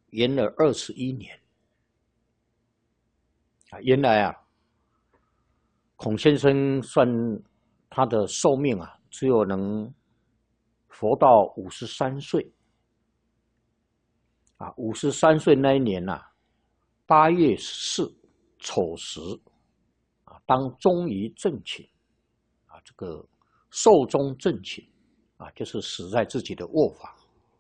延了21年。原来啊，孔先生算他的寿命啊，只有能活到53岁。53岁那一年啊，8月14丑时当终于正寝这个寿终正寝就是死在自己的卧房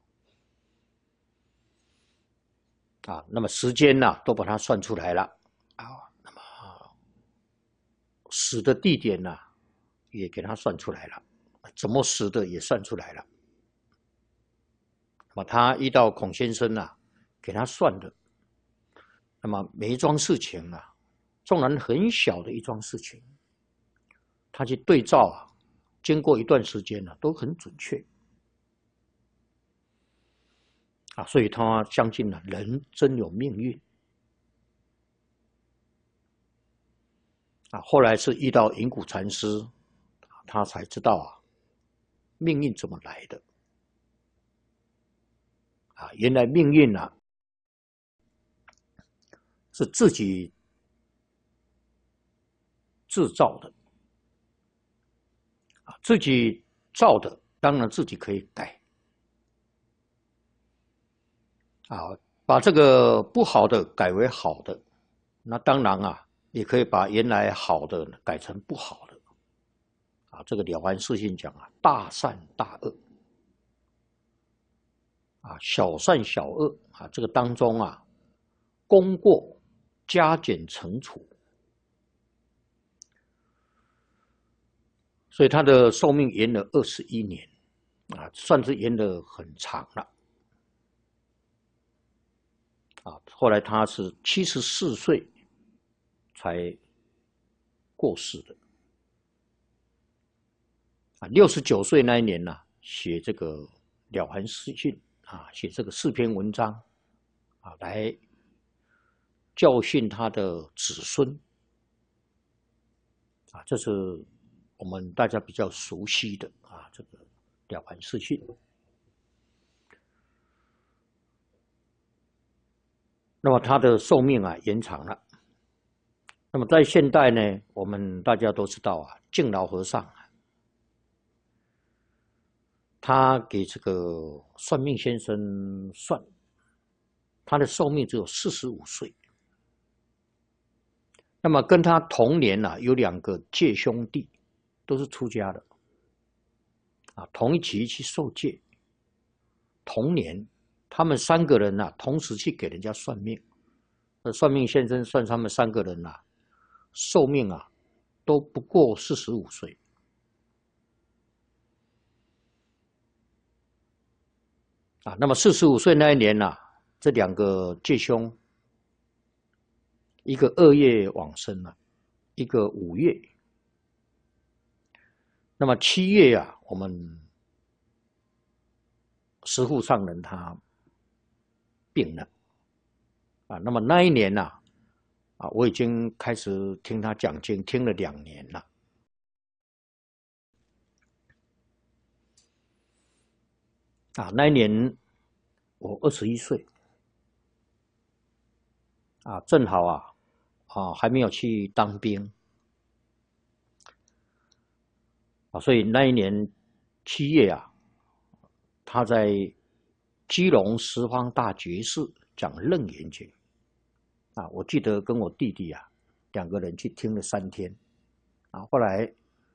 那么时间都把它算出来了那么死的地点也给他算出来了，怎么死的也算出来了。那么他依照孔先生给他算的，那么每一桩事情纵然很小的一桩事情，他去对照经过一段时间都很准确所以他相信人真有命运后来是遇到云谷禅师，他才知道命运怎么来的原来命运是自己制造的自己造的，当然自己可以改把这个不好的改为好的，那当然也可以把原来好的改成不好的这个了凡四训讲大善大恶小善小恶这个当中功过加减乘除，所以他的寿命延了21年算是延得很长了后来他是74岁才过世的69岁那一年写这个了凡四训写这个4篇文章来教训他的子孙这是我们大家比较熟悉的这个了凡四训。那么他的寿命延长了。那么在现代呢，我们大家都知道敬老和尚他给这个算命先生算，他的寿命只有45岁。那么跟他同年有2个戒兄弟，都是出家的同一期去受戒，同年他们3个人同时去给人家算命，算命先生算他们3个人寿命都不过45岁。那么45岁那一年这2个戒兄，一个2月往生一个5月。那么7月我们师父上人他病了那么那一年我已经开始听他讲经，听了2年了那一年我21岁正好还没有去当兵所以那一年7月他在基隆十方大觉寺讲《楞严经》我记得跟我弟弟2个人去听了3天后来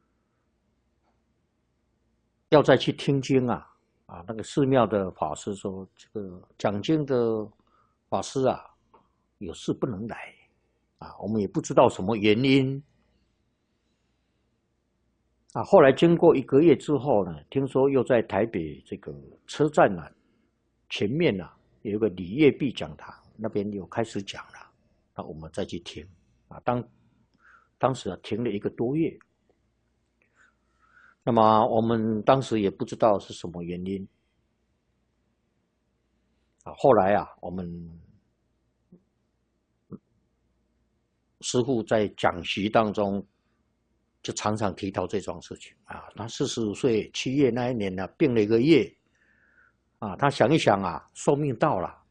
要再去听经那个寺庙的法师说，这个讲经的法师有事不能来我们也不知道什么原因后来经过1个月之后呢，听说又在台北这个车站前面有一个李业碧讲堂，那边又开始讲了，那我们再去听当时停了1个多月。那么我们当时也不知道是什么原因后来我们师父在讲习当中就常常提到这桩事情他45岁7月那一年病了1个月他想一想寿命到了